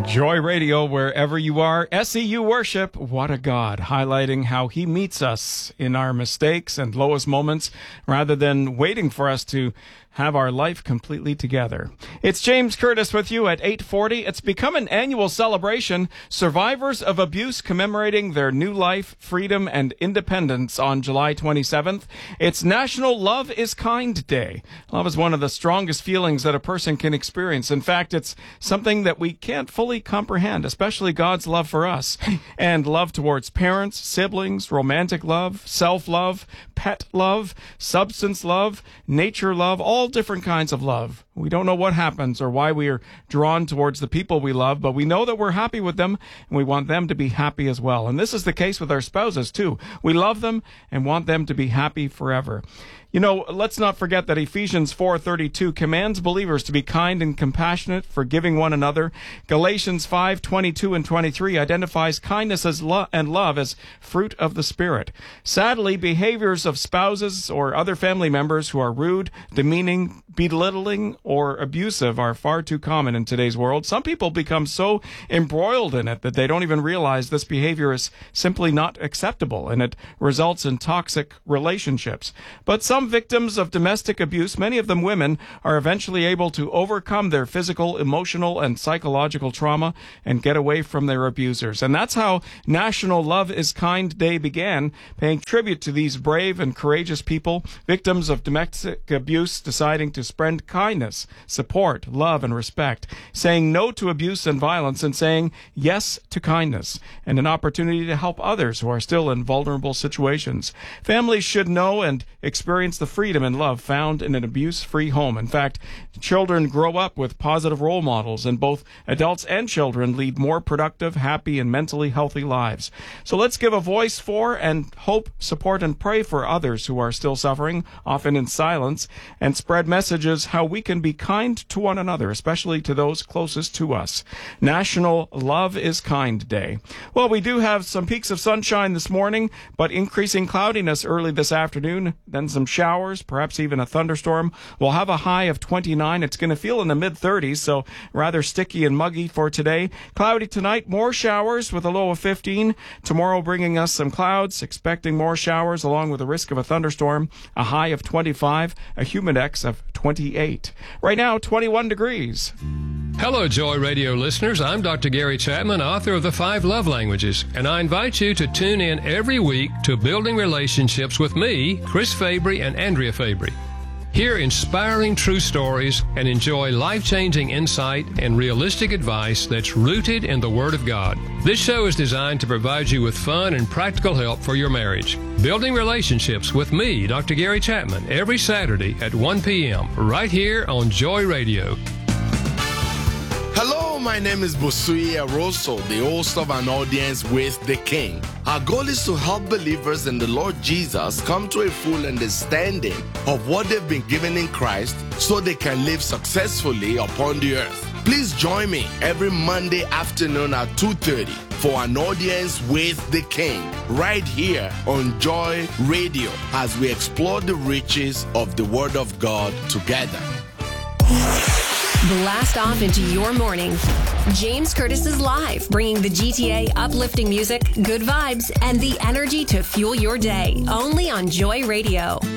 Joy Radio, wherever you are. SEU Worship, what a God, highlighting how he meets us in our mistakes and lowest moments rather than waiting for us to have our life completely together. It's James Curtis with you at 8:40. It's become an annual celebration, survivors of abuse commemorating their new life, freedom, and independence on July 27th. It's National Love is Kind Day. Love is one of the strongest feelings that a person can experience. In fact, it's something that we can't fully comprehend, especially God's love for us and love towards parents, siblings, romantic love, self-love, pet love, substance love, nature love, all different kinds of love. We don't know what happens or why we are drawn towards the people we love, but we know that we're happy with them and we want them to be happy as well. And this is the case with our spouses too. We love them and want them to be happy forever. You know, let's not forget that Ephesians 4:32 commands believers to be kind and compassionate, forgiving one another. Galatians 5:22 and 23 identifies kindness as and love as fruit of the Spirit. Sadly, behaviors of spouses or other family members who are rude, demeaning, belittling, or abusive are far too common in today's world. Some people become so embroiled in it that they don't even realize this behavior is simply not acceptable, and it results in toxic relationships. But some victims of domestic abuse, many of them women, are eventually able to overcome their physical, emotional, and psychological trauma and get away from their abusers. And that's how National Love is Kind Day began, paying tribute to these brave and courageous people, victims of domestic abuse, deciding to spread kindness, support, love, and respect, saying no to abuse and violence and saying yes to kindness, and an opportunity to help others who are still in vulnerable situations. Families should know and experience the freedom and love found in an abuse-free home. In fact, children grow up with positive role models, and both adults and children lead more productive, happy, and mentally healthy lives. So let's give a voice for and hope, support, and pray for others who are still suffering, often in silence, and spread messages how we can be kind to one another, especially to those closest to us. National Love is Kind Day. Well, we do have some peaks of sunshine this morning, but increasing cloudiness early this afternoon, then some showers, perhaps even a thunderstorm. We'll have a high of 29. It's going to feel in the mid-30s, so rather sticky and muggy for today. Cloudy tonight, more showers with a low of 15. Tomorrow bringing us some clouds, expecting more showers along with the risk of a thunderstorm. A high of 25, a humidex of 28. Right now, 21 degrees. Hello, Joy Radio listeners. I'm Dr. Gary Chapman, author of The 5 Love Languages, and I invite you to tune in every week to Building Relationships with me, Chris Fabry, and Andrea Fabry. Hear inspiring true stories and enjoy life-changing insight and realistic advice that's rooted in the Word of God. This show is designed to provide you with fun and practical help for your marriage. Building Relationships with me, Dr. Gary Chapman, every Saturday at 1 p.m. right here on Joy Radio. Hello, my name is Bosui Aroso, the host of An Audience with the King. Our goal is to help believers in the Lord Jesus come to a full understanding of what they've been given in Christ so they can live successfully upon the earth. Please join me every Monday afternoon at 2:30 for An Audience with the King, right here on Joy Radio, as we explore the riches of the Word of God together. Blast off into your morning. James Curtis is live, bringing the GTA uplifting music, good vibes, and the energy to fuel your day. Only on Joy Radio.